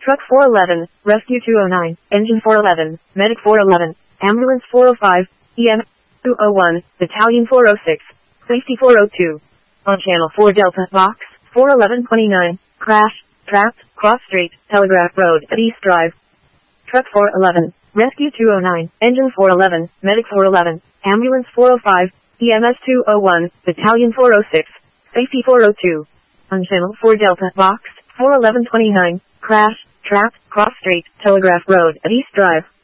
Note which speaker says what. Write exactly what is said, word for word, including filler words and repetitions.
Speaker 1: Truck four eleven, Rescue two oh nine, Engine four eleven, Medic four eleven, Ambulance four oh five, E M S two oh one, Battalion four oh six, Safety four oh two. On Channel four Delta, Box four eleven twenty-nine, Crash, Trapped, Cross Street, Telegraph Road at East Drive. Truck four eleven, Rescue two oh nine, Engine four eleven, Medic four eleven, Ambulance four oh five, E M S two oh one, Battalion four oh six, Safety four oh two. On Channel four Delta, Box four eleven twenty-nine, Crash, Trapped, Cross Street, Telegraph Road at East Drive.